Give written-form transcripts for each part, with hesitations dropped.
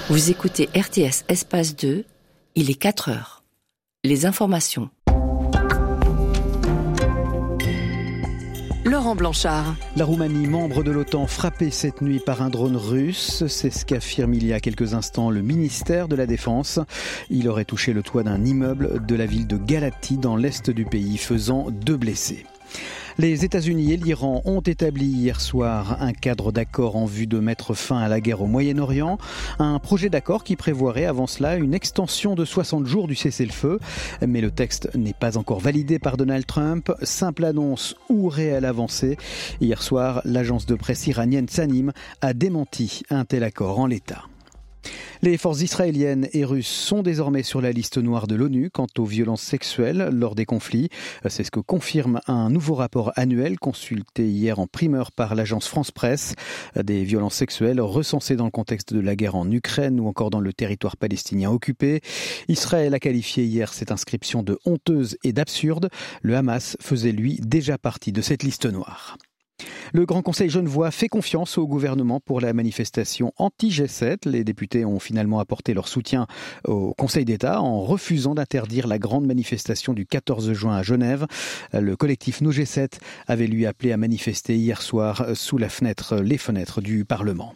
Vous écoutez RTS Espace 2, il est 4 heures. Les informations. Laurent Blanchard. La Roumanie, membre de l'OTAN, frappée cette nuit par un drone russe. C'est ce qu'affirme il y a quelques instants le ministère de la Défense. Il aurait touché le toit d'un immeuble de la ville de Galati dans l'est du pays, faisant 2 blessés. Les États-Unis et l'Iran ont établi hier soir un cadre d'accord en vue de mettre fin à la guerre au Moyen-Orient. Un projet d'accord qui prévoirait avant cela une extension de 60 jours du cessez-le-feu. Mais le texte n'est pas encore validé par Donald Trump. Simple annonce ou réelle avancée. Hier soir, l'agence de presse iranienne Tanim a démenti un tel accord en l'état. Les forces israéliennes et russes sont désormais sur la liste noire de l'ONU quant aux violences sexuelles lors des conflits. C'est ce que confirme un nouveau rapport annuel consulté hier en primeur par l'agence France Presse. Des violences sexuelles recensées dans le contexte de la guerre en Ukraine ou encore dans le territoire palestinien occupé. Israël a qualifié hier cette inscription de honteuse et d'absurde. Le Hamas faisait lui déjà partie de cette liste noire. Le Grand Conseil genevois fait confiance au gouvernement pour la manifestation anti-G7. Les députés ont finalement apporté leur soutien au Conseil d'État en refusant d'interdire la grande manifestation du 14 juin à Genève. Le collectif Nous G7 avait lui appelé à manifester hier soir sous les fenêtres du Parlement.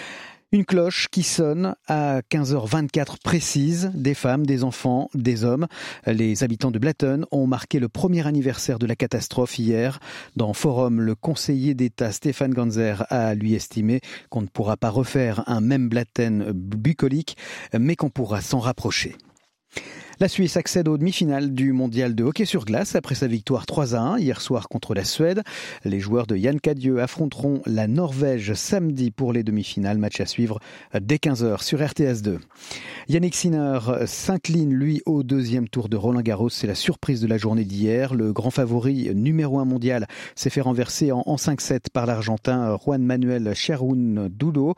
Une cloche qui sonne à 15h24 précise, des femmes, des enfants, des hommes. Les habitants de Blatten ont marqué le premier anniversaire de la catastrophe hier. Dans Forum, le conseiller d'État Stéphane Ganzer a lui estimé qu'on ne pourra pas refaire un même Blatten bucolique, mais qu'on pourra s'en rapprocher. La Suisse accède aux demi-finales du mondial de hockey sur glace après sa victoire 3-1 hier soir contre la Suède. Les joueurs de Yann Cadieux affronteront la Norvège samedi pour les demi-finales. Match à suivre dès 15h sur RTS2. Yannick Sinner s'incline lui au deuxième tour de Roland-Garros. C'est la surprise de la journée d'hier. Le grand favori numéro 1 mondial s'est fait renverser en 5-7 par l'Argentin Juan Manuel Cerundolo.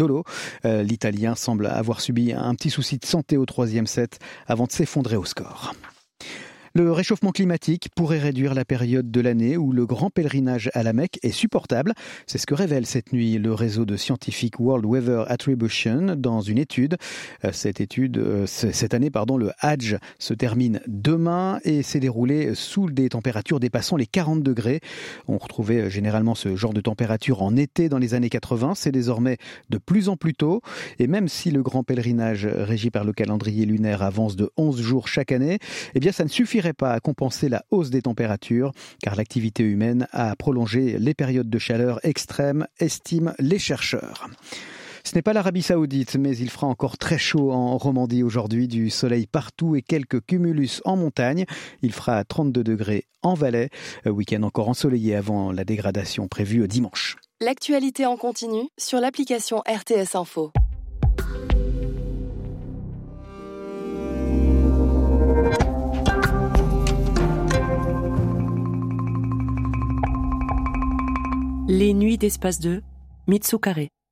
L'Italien semble avoir subi un petit souci de santé au 3e set avant de s'effondrer au score. Le réchauffement climatique pourrait réduire la période de l'année où le grand pèlerinage à la Mecque est supportable. C'est ce que révèle cette nuit le réseau de scientifiques World Weather Attribution dans une étude. Cette année, le Hajj se termine demain et s'est déroulé sous des températures dépassant les 40 degrés. On retrouvait généralement ce genre de température en été dans les années 80. C'est désormais de plus en plus tôt. Et même si le grand pèlerinage régi par le calendrier lunaire avance de 11 jours chaque année, eh bien ça ne suffirait pas à compenser la hausse des températures, car l'activité humaine a prolongé les périodes de chaleur extrêmes, estiment les chercheurs. Ce n'est pas l'Arabie Saoudite, mais il fera encore très chaud en Romandie aujourd'hui, du soleil partout et quelques cumulus en montagne. Il fera 32 degrés en Valais, week-end encore ensoleillé avant la dégradation prévue dimanche. L'actualité en continu sur l'application RTS Info. Les nuits d'Espace 2, Mitsu Carré.